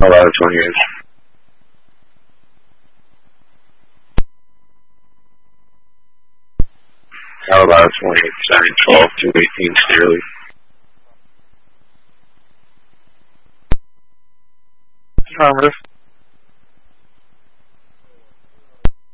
Colorado 28. Colorado 28, signing 12 to 18 clearly. Affirmative.